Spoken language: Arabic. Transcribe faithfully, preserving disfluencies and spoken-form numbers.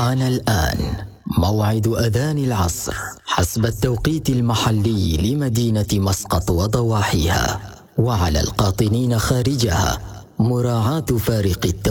حان الآن موعد أذان العصر حسب التوقيت المحلي لمدينة مسقط وضواحيها، وعلى القاطنين خارجها مراعاة فارق التوقيت.